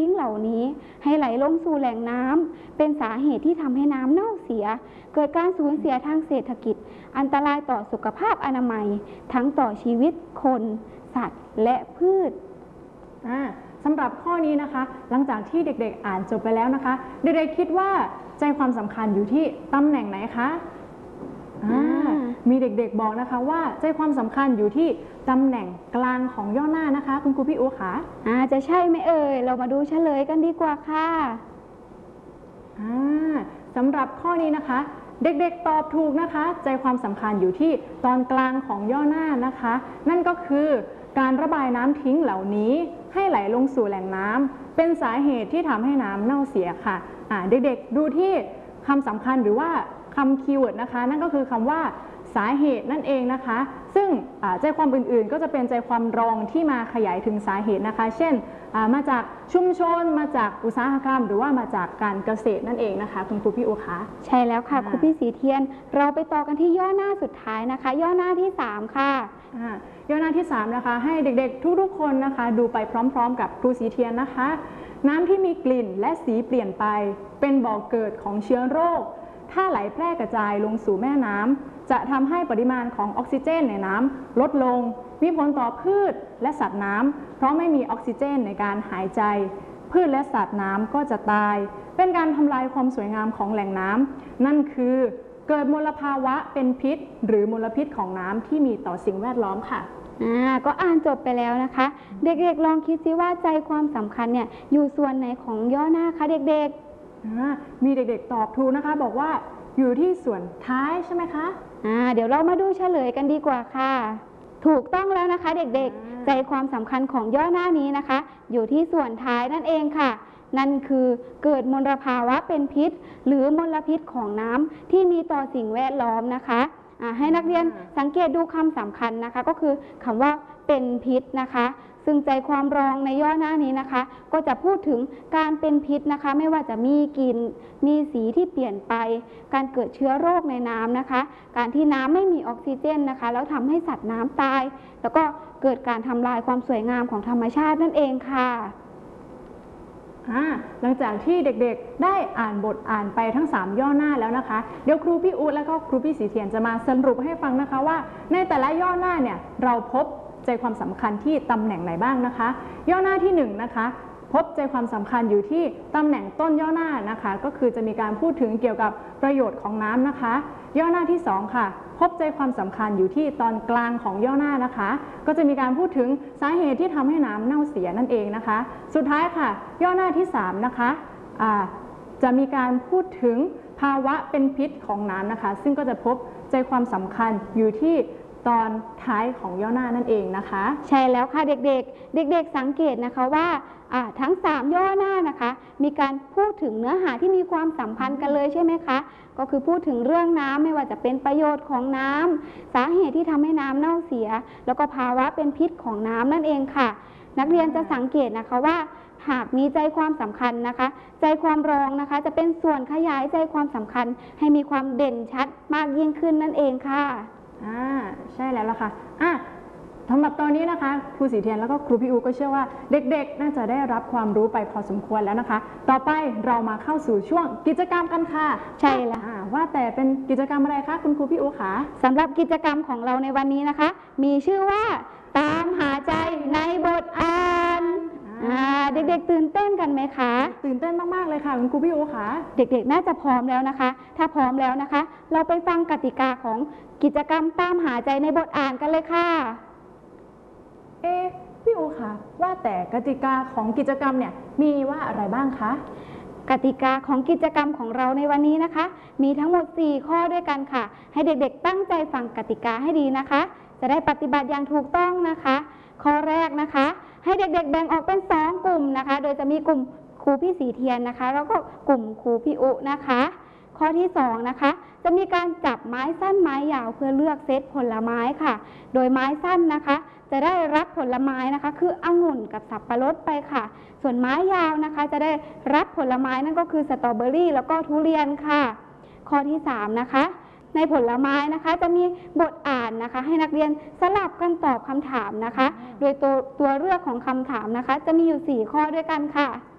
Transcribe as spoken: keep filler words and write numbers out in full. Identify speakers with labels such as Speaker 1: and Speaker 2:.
Speaker 1: ทิ้งเหล่านี้ให้ไหลลงสู่แหล่งน้ำเป็นสาเหตุที่ทำให้น้ำเน่าเสียเกิดการสูญเสียทางเศรษฐกิจอันตรายต่อสุขภาพอนามัยทั้งต่อชีวิตคนสัตว์และพืช
Speaker 2: สำหรับข้อนี้นะคะหลังจากที่เด็กๆอ่านจบไปแล้วนะคะเด็กๆคิดว่าใจความสำคัญอยู่ที่ตำแหน่งไหนคะมีเด็กๆบอกนะคะว่าใจความสำคัญอยู่ที่ตำแหน่งกลางของย่อหน้านะคะคุณครูพี่อู๋คะ
Speaker 1: อ่าจะใช่ไหมเอ่ยเรามาดูเฉลยกันดีกว่าค่ะ
Speaker 2: อ่าสำหรับข้อนี้นะคะเด็กๆตอบถูกนะคะใจความสำคัญอยู่ที่ตอนกลางของย่อหน้านะคะนั่นก็คือการระบายน้ำทิ้งเหล่านี้ให้ไหลลงสู่แหล่งน้ำเป็นสาเหตุที่ทำให้น้ำเน่าเสียค่ะอ่าเด็กๆดูที่คำสำคัญหรือว่าคำคีย์เวิร์ดนะคะนั่นก็คือคำว่าสาเหตุนั่นเองนะคะซึ่งใจความอื่นๆก็จะเป็นใจความรองที่มาขยายถึงสาเหตุนะคะเช่นมาจากชุมชนมาจากอุตสาหกรรมหรือว่ามาจากการเกษตรนั่นเองนะคะคุณครูพี่อู๋คะ
Speaker 1: ใช่แล้วค่ะครูพี่สีเทียนเราไปต่อกันที่ย่อหน้าสุดท้ายนะคะย่อหน้าที่สามค่ะ
Speaker 2: ย่อหน้าที่สามนะคะให้เด็กๆทุกๆคนนะคะดูไปพร้อมๆกับครูสีเทียนนะคะน้ำที่มีกลิ่นและสีเปลี่ยนไปเป็นบ่อกเกิดของเชื้อโรคถ้าไหลแพร่กระจายลงสู่แม่น้ำจะทำให้ปริมาณของออกซิเจนในน้ำลดลงมีผลต่อพืชและสัตว์น้ำเพราะไม่มีออกซิเจนในการหายใจพืชและสัตว์น้ำก็จะตายเป็นการทำลายความสวยงามของแหล่งน้ำนั่นคือเกิดมลภาวะเป็นพิษหรือมลพิษของน้ำที่มีต่อสิ่งแวดล้อมค่ะ
Speaker 1: อ่าก็อ่านจบไปแล้วนะคะเด็กๆลองคิดซิว่าใจความสำคัญเนี่ยอยู่ส่วนไหนของย่อหน้าคะเด็ก
Speaker 2: ๆมีเด็กๆตอบถูกนะคะบอกว่าอยู่ที่ส่วนท้ายใช่ไหมคะ
Speaker 1: อ่าเดี๋ยวเรามาดูเฉลยกันดีกว่าค่ะถูกต้องแล้วนะคะเด็กๆใจความสำคัญของย่อหน้านี้นะคะอยู่ที่ส่วนท้ายนั่นเองค่ะนั่นคือเกิดมลภาวะเป็นพิษหรือมลพิษของน้ำที่มีต่อสิ่งแวดล้อมนะคะให้นักเรียนสังเกตดูคำสำคัญนะคะก็คือคำว่าเป็นพิษนะคะซึ่งใจความรองในย่อหน้านี้นะคะก็จะพูดถึงการเป็นพิษนะคะไม่ว่าจะมีกลิ่นมีสีที่เปลี่ยนไปการเกิดเชื้อโรคในน้ำนะคะการที่น้ำไม่มีออกซิเจนนะคะแล้วทำให้สัตว์น้ำตายแล้วก็เกิดการทำลายความสวยงามของธรรมชาตินั่นเองค่ะ
Speaker 2: หลังจากที่เด็กๆได้อ่านบทอ่านไปทั้งสามย่อหน้าแล้วนะคะเดี๋ยวครูพี่อุ๊ดและก็ครูพี่สีเทียนจะมาสรุปให้ฟังนะคะว่าในแต่ละย่อหน้าเนี่ยเราพบใจความสำคัญที่ตำแหน่งไหนบ้างนะคะย่อหน้าที่หนึ่งนะคะพบใจความสำคัญอยู่ที่ตำแหน่งต้นย่อหน้านะคะก็คือจะมีการพูดถึงเกี่ยวกับประโยชน์ของน้ำนะคะย่อหน้าที่สองค่ะพบใจความสำคัญอยู่ที่ตอนกลางของย่อหน้านะคะก็จะมีการพูดถึงสาเหตุที่ทำให้น้ำเน่าเสียนั่นเองนะคะสุดท้ายค่ะย่อหน้าที่สามนะคะจะมีการพูดถึงภาวะเป็นพิษของน้ำนะคะซึ่งก็จะพบใจความสำคัญอยู่ที่ตอนท้ายของย่อหน้านั่นเองนะคะ
Speaker 1: ใช่แล้วค่ะเด็กๆเด็กๆสังเกตนะคะว่าทั้งสามย่อหน้านะคะมีการพูดถึงเนื้อหาที่มีความสัมพันธ์กันเลยใช่ไหมคะก็คือพูดถึงเรื่องน้ำไม่ว่าจะเป็นประโยชน์ของน้ำสาเหตุที่ทำให้น้ำเน่าเสียแล้วก็ภาวะเป็นพิษของน้ำนั่นเองค่ะนักเรียนจะสังเกตนะคะว่าหากมีใจความสำคัญนะคะใจความรองนะคะจะเป็นส่วนขยายใจความสำคัญให้มีความเด่นชัดมากยิ่งขึ้นนั่นเองค่ะ
Speaker 2: อ่าใช่แล้วล่ะค่ะอ่ะสำหรับตอนนี้นะคะครูสีเทียนแล้วก็ครูพี่อูก็เชื่อว่าเด็กๆน่าจะได้รับความรู้ไปพอสมควรแล้วนะคะต่อไปเรามาเข้าสู่ช่วงกิจกรรมกันค่ะ
Speaker 1: ใช่แล้ว
Speaker 2: ว่าแต่เป็นกิจกรรมอะไรคะคุณครูพี่อูคะ
Speaker 1: สำหรับกิจกรรมของเราในวันนี้นะคะมีชื่อว่าตามหาใจในบทอ่านเด็กๆตื่นเต้นกันไหมคะ
Speaker 2: ตื่นเต้นมากๆเลยค่ะคุณครูพี่อูคะ
Speaker 1: เด็กๆน่าจะพร้อมแล้วนะคะถ้าพร้อมแล้วนะคะเราไปฟังกติกาของกิจกรรมตามหาใจในบทอ่านกันเลยค่ะ
Speaker 2: เอ๊พี่อูคะว่าแต่กติกาของกิจกรรมเนี่ยมีว่าอะไรบ้างคะ
Speaker 1: กติกาของกิจกรรมของเราในวันนี้นะคะมีทั้งหมดสี่ข้อด้วยกันค่ะให้เด็กๆตั้งใจฟังกติกาให้ดีนะคะจะได้ปฏิบัติอย่างถูกต้องนะคะข้อแรกนะคะให้เด็กๆแบ่งออกเป็นสองกลุ่มนะคะโดยจะมีกลุ่มครูพี่สีเทียนนะคะแล้วก็กลุ่มครูพี่อุนะคะข้อที่สองนะคะจะมีการจับไม้สั้นไม้ยาวเพื่อเลือกเซตผลไม้ค่ะโดยไม้สั้นนะคะจะได้รับผลไม้นะคะคือองุ่นกับสับปะรดไปค่ะส่วนไม้ยาวนะคะจะได้รับผลไม้นั่นก็คือสตรอเบอรี่แล้วก็ทุเรียนค่ะข้อที่สามนะคะในผลไม้นะคะจะมีบทอ่านนะคะให้นักเรียนสลับกันตอบคำถามนะคะโดยตัวตัวเลือกของคำถามนะคะจะมีอยู่สี่ข้อด้วยกันค่ะ